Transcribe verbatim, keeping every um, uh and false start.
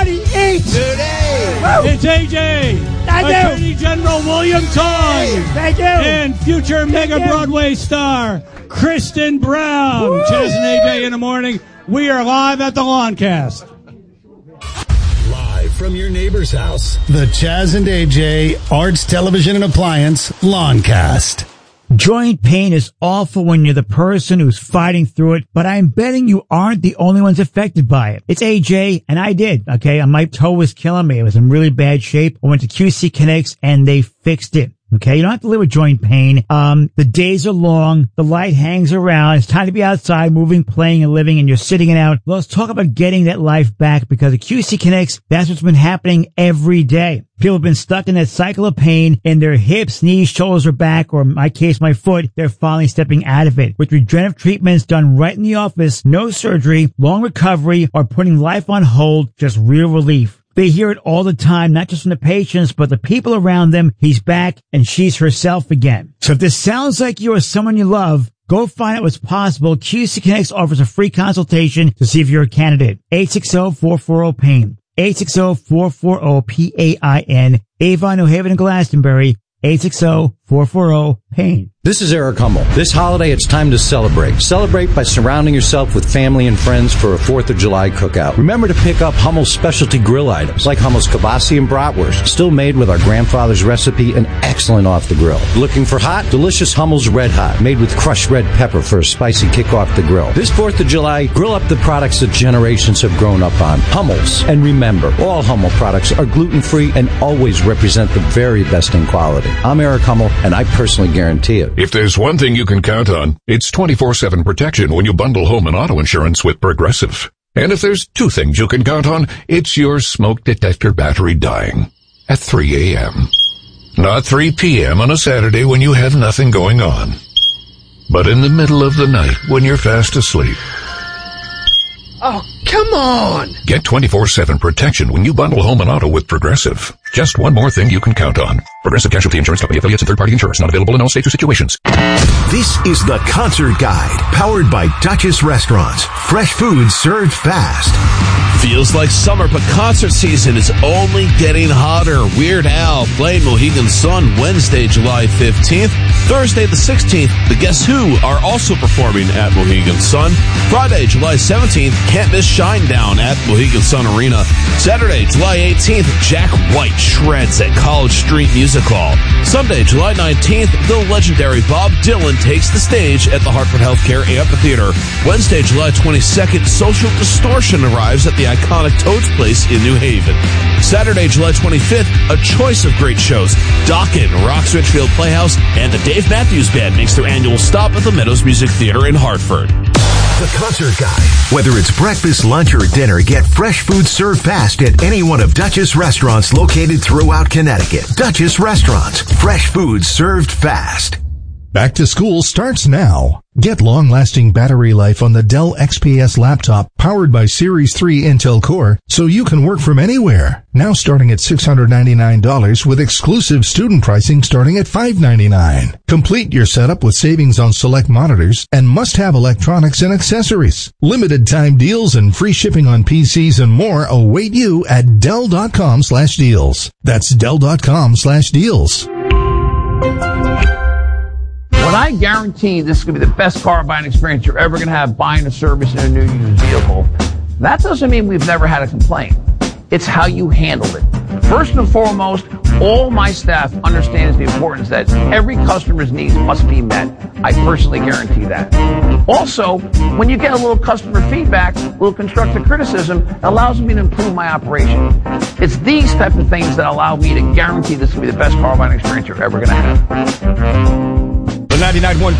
everybody eat. Today. Woo. It's A J. Thank you. Attorney General William Tong. Thank you. And future Thank mega you. Broadway star, Kristen Brown. Woo. Chaz and A J in the morning. We are live at the Lawncast. Live from your neighbor's house. The Chaz and A J Arts Television and Appliance Lawncast. Joint pain is awful when you're the person who's fighting through it, but I'm betting you aren't the only ones affected by it. It's A J, and I did, okay? My toe was killing me. It was in really bad shape. I went to Q C Kinetics, and they fixed it. Okay, you don't have to live with joint pain. Um, the days are long. The light hangs around. It's time to be outside, moving, playing, and living, and you're sitting it out. Let's talk about getting that life back, because at Q C Kinetics, that's what's been happening every day. People have been stuck in that cycle of pain in their hips, knees, shoulders, or back, or in my case, my foot. They're finally stepping out of it. With regenerative treatments done right in the office, no surgery, long recovery, or putting life on hold, just real relief. They hear it all the time, not just from the patients, but the people around them. He's back and she's herself again. So if this sounds like you or someone you love, go find out what's possible. Q C Kinetics offers a free consultation to see if you're a candidate. eight six zero, four four zero, PAIN. eight six zero, four four zero, P A I N. Avon, New Haven, and Glastonbury. eight six zero, four four zero, PAIN. This is Eric Hummel. This holiday, it's time to celebrate. Celebrate by surrounding yourself with family and friends for a fourth of July cookout. Remember to pick up Hummel's specialty grill items, like Hummel's kibasi and bratwurst, still made with our grandfather's recipe and excellent off the grill. Looking for hot? Delicious Hummel's Red Hot, made with crushed red pepper for a spicy kick off the grill. This fourth of July, grill up the products that generations have grown up on. Hummel's. And remember, all Hummel products are gluten-free and always represent the very best in quality. I'm Eric Hummel, and I personally guarantee it. If there's one thing you can count on, it's twenty-four seven protection when you bundle home and auto insurance with Progressive. And if there's two things you can count on, it's your smoke detector battery dying at three a.m. Not three p.m. on a Saturday when you have nothing going on, but in the middle of the night when you're fast asleep. Oh, come on! Get twenty-four seven protection when you bundle home and auto with Progressive. Just one more thing you can count on. Progressive Casualty Insurance Company, affiliates, and third-party insurers. Not available in all states or situations. This is the Concert Guide, powered by Duchess Restaurants. Fresh food served fast. Feels like summer, but concert season is only getting hotter. Weird Al playing Mohegan Sun Wednesday, July fifteenth. Thursday the sixteenth, the Guess Who are also performing at Mohegan Sun. Friday, July seventeenth, can't miss Shinedown at Mohegan Sun Arena. Saturday, July eighteenth, Jack White shreds at College Street Music Hall. Sunday, July nineteenth, the legendary Bob Dylan takes the stage at the Hartford Healthcare Amphitheater. Wednesday, July twenty-second, Social Distortion arrives at the iconic Toad's Place in New Haven. Saturday, July twenty-fifth, a choice of great shows. Dokken, Rock's Richfield Playhouse, and the Dave Matthews Band makes their annual stop at the Meadows Music Theater in Hartford. The Concert Guide. Whether it's breakfast, lunch, or dinner, get fresh food served fast at any one of Duchess restaurants located throughout Connecticut. Duchess Restaurants. Fresh food served fast. Back to school starts now. Get long-lasting battery life on the Dell X P S laptop powered by Series three Intel Core so you can work from anywhere. Now starting at six hundred ninety-nine dollars with exclusive student pricing starting at five hundred ninety-nine dollars. Complete your setup with savings on select monitors and must-have electronics and accessories. Limited time deals and free shipping on P Cs and more await you at Dell.com slash deals. That's Dell.com slash deals. When I guarantee this is going to be the best car buying experience you're ever going to have buying a service in a new used vehicle, that doesn't mean we've never had a complaint. It's how you handle it. First and foremost, all my staff understands the importance that every customer's needs must be met. I personally guarantee that. Also, when you get a little customer feedback, a little constructive criticism, it allows me to improve my operation. It's these types of things that allow me to guarantee this will be the best car buying experience you're ever going to have. The ninety-nine point one